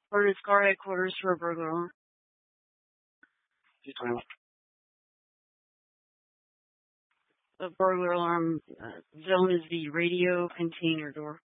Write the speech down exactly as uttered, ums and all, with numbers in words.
Or is car headquarters for a burglar alarm? She's talking about. The burglar alarm uh, zone is the radio container door.